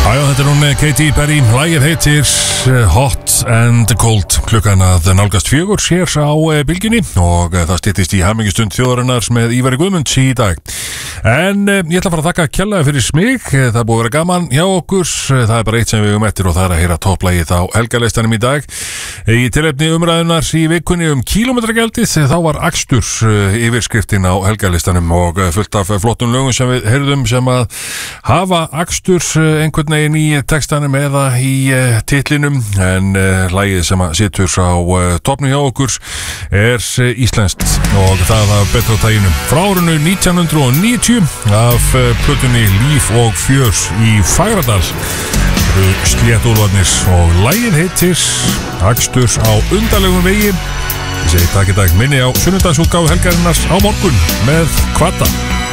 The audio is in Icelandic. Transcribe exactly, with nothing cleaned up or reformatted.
Æjá, þetta er hún Katy Perry, lagið heitir Hot and Cold, klukkan að nálgast fjögur sér á bylginni og það styttist í hamingjastund þjóðarinnar með Ívari Guðmunds í dag. En ég ætla að fara að þakka kærlega fyrir smig, það er búið að vera gaman hjá okkur, það er bara eitt sem við um eftir og það er að heyra topplagið á helgarleistanum í dag. Í tilefni umræðunar í vikunni um kílómetragjaldið, þá var akstur yfirskriftin á helgarleistanum og fullt af flottum lögum sem við heyrðum sem að hafa akstur einhvern veginn í textanum eða í uh, titlinum, en uh, lagið sem að situr á uh, topnu hjá okkur er uh, íslenskt og það af betra tæginu frá árinu nítján hundruð níutíu af uh, plötunni Líf og fjör í Fagradal eru Sléttúlfarnir og lagið heitir Akstur á undarlegum vegi. Ég segi takk í dag, minni á sunnudagsútgáfu helgarinnar á morgun með Kvata.